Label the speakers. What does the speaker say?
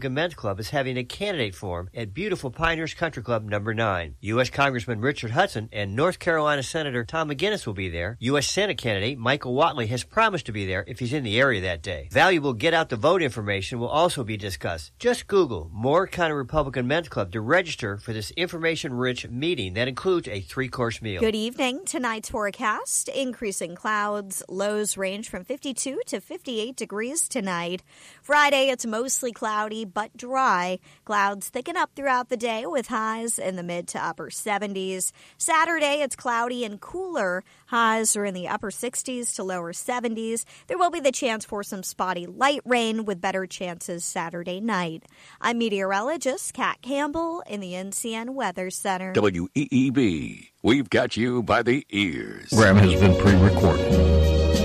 Speaker 1: Men's Club is having a candidate forum at beautiful Pioneers Country Club number 9. U.S. Congressman Richard Hudson and North Carolina Senator Tom McGinnis will be there. U.S. Senate candidate Michael Whatley has promised to be there if he's in the area that day. Valuable get-out-the-vote information will also be discussed. Just Google Moore County Republican Men's Club to register for this information-rich meeting that includes a 3-course meal.
Speaker 2: Good evening. Tonight's forecast, increasing clouds. Lows range from 52 to 58 degrees tonight. Friday, it's mostly cloudy but dry. Clouds thicken up throughout the day with highs in the mid to upper 70s. Saturday, it's cloudy and cooler. Highs are in the upper 60s to lower 70s. There will be the chance for some spotty light rain with better chances Saturday night. I'm meteorologist Kat Campbell in the NCN Weather Center.
Speaker 3: WEEB. We've got you by the ears.
Speaker 4: Program has been pre-recorded.